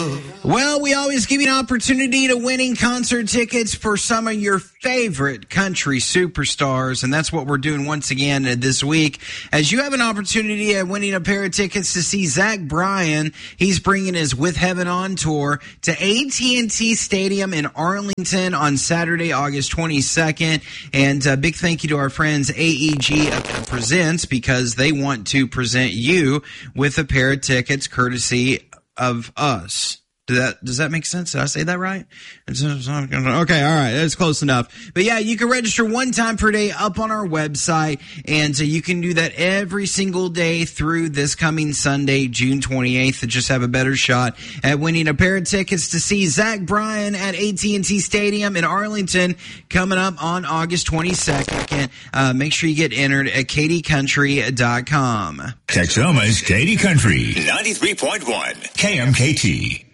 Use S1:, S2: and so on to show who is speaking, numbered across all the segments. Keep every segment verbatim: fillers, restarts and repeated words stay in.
S1: Well, we always give you an opportunity to winning concert tickets for some of your favorite country superstars, and that's what we're doing once again this week. As you have an opportunity at winning a pair of tickets to see Zach Bryan, he's bringing his With Heaven On tour to A T and T Stadium in Arlington on Saturday, August twenty-second. And a big thank you to our friends A E G Presents, because they want to present you with a pair of tickets courtesy of us. Does that, does that make sense? Did I say that right? Okay, all right. That's close enough. But yeah, you can register one time per day up on our website, and so you can do that every single day through this coming Sunday, June twenty-eighth, to just have a better shot at winning a pair of tickets to see Zach Bryan at A T and T Stadium in Arlington coming up on August twenty-second. Uh, make sure you get entered at Katy Country dot com.
S2: Texoma's Katy Country, ninety-three point one K M K T.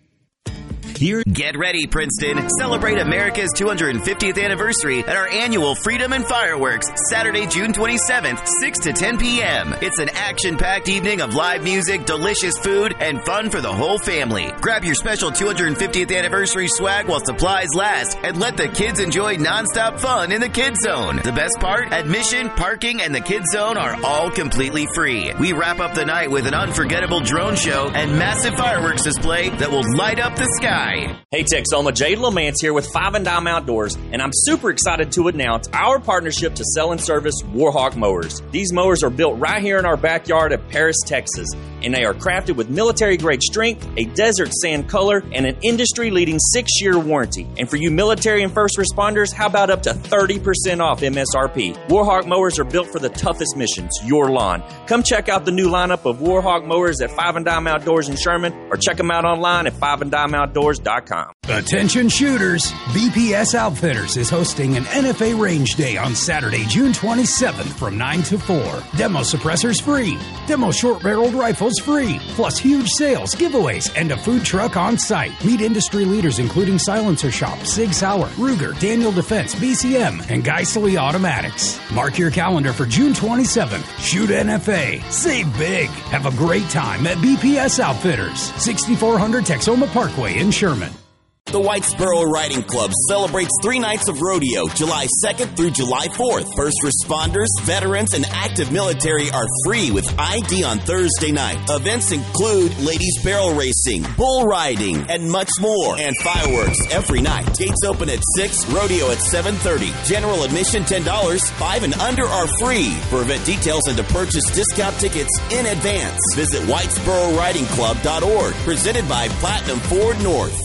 S3: Here. Get ready, Princeton. Celebrate America's two hundred fiftieth anniversary at our annual Freedom and Fireworks, Saturday, June twenty-seventh, six to ten p.m. It's an action-packed evening of live music, delicious food, and fun for the whole family. Grab your special two hundred fiftieth anniversary swag while supplies last, and let the kids enjoy nonstop fun in the Kids Zone. The best part? Admission, parking, and the Kids Zone are all completely free. We wrap up the night with an unforgettable drone show and massive fireworks display that will light up the sky.
S4: Hey Texoma, Jade Lamance here with Five and Dime Outdoors, and I'm super excited to announce our partnership to sell and service Warhawk mowers. These mowers are built right here in our backyard at Paris, Texas, and they are crafted with military-grade strength, a desert sand color, and an industry-leading six-year warranty. And for you military and first responders, how about up to thirty percent off M S R P? Warhawk mowers are built for the toughest missions, your lawn. Come check out the new lineup of Warhawk mowers at Five and Dime Outdoors in Sherman, or check them out online at five and dime outdoors dot com.
S5: Attention shooters, B P S Outfitters is hosting an N F A Range Day on Saturday, June twenty-seventh from nine to four. Demo suppressors free, demo short-barreled rifles free, plus huge sales, giveaways, and a food truck on site. Meet industry leaders including Silencer Shop, Sig Sauer, Ruger, Daniel Defense, B C M, and Geissele Automatics. Mark your calendar for June twenty-seventh. Shoot N F A. Save big. Have a great time at B P S Outfitters, sixty-four hundred Texoma Parkway in Sherman.
S6: The Whitesboro Riding Club celebrates three nights of rodeo, July second through July fourth. First responders, veterans, and active military are free with I D on Thursday night. Events include ladies barrel racing, bull riding, and much more. And fireworks every night. Gates open at six, rodeo at seven thirty. General admission ten dollars, five and under are free. For event details and to purchase discount tickets in advance, visit whitesboro riding club dot org. Presented by Platinum Ford North.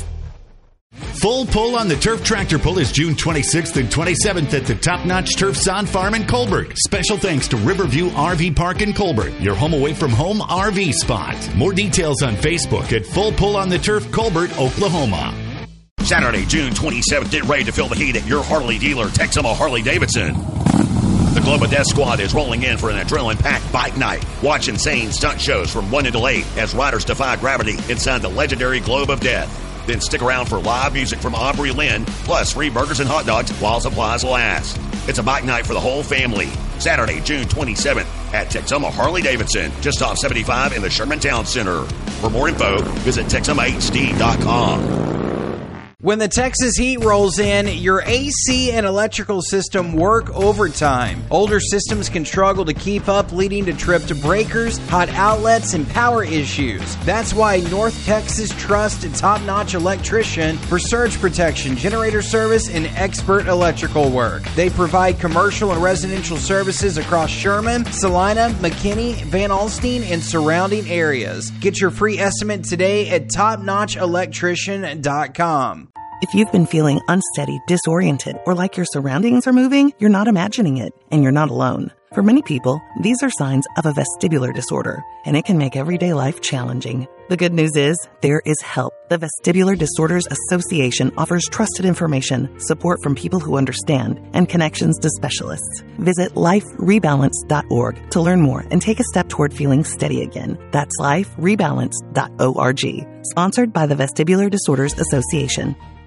S2: Full Pull on the Turf Tractor Pull is June twenty-sixth and twenty-seventh at the Top Notch Turf Zon Farm in Colbert. Special thanks to Riverview R V Park in Colbert, your home away from home R V spot. More details on Facebook at Full Pull on the Turf Colbert, Oklahoma.
S7: Saturday, June twenty-seventh, get ready to feel the heat at your Harley dealer, Texoma Harley Davidson. The Globe of Death Squad is rolling in for an adrenaline-packed bike night. Watch insane stunt shows from one until eight as riders defy gravity inside the legendary Globe of Death. Then stick around for live music from Aubrey Lynn, plus free burgers and hot dogs while supplies last. It's a bike night for the whole family. Saturday, June twenty-seventh at Texoma Harley Davidson, just off seventy-five in the Sherman Town Center. For more info, visit texoma h d dot com.
S1: When the Texas heat rolls in, your A C and electrical system work overtime. Older systems can struggle to keep up, leading to tripped breakers, hot outlets, and power issues. That's why North Texas trusts a top-notch electrician for surge protection, generator service, and expert electrical work. They provide commercial and residential services across Sherman, Salina, McKinney, Van Alstyne, and surrounding areas. Get your free estimate today at top notch electrician dot com.
S8: If you've been feeling unsteady, disoriented, or like your surroundings are moving, you're not imagining it, and you're not alone. For many people, these are signs of a vestibular disorder, and it can make everyday life challenging. The good news is, there is help. The Vestibular Disorders Association offers trusted information, support from people who understand, and connections to specialists. Visit life rebalance dot org to learn more and take a step toward feeling steady again. That's life rebalance dot org. Sponsored by the Vestibular Disorders Association.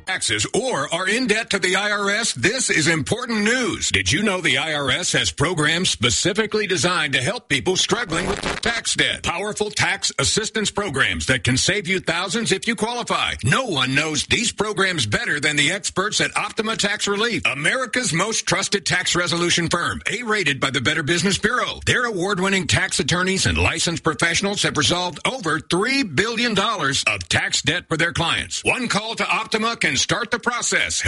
S9: taxes or are in debt to the I R S, this is important news. Did you know the I R S has programs specifically designed to help people struggling with tax debt? Powerful tax assistance programs that can save you thousands if you qualify. No one knows these programs better than the experts at Optima Tax Relief, America's most trusted tax resolution firm, A-rated by the Better Business Bureau. Their award-winning tax attorneys and licensed professionals have resolved over three billion dollars of tax debt for their clients. One call to Optima can start the process.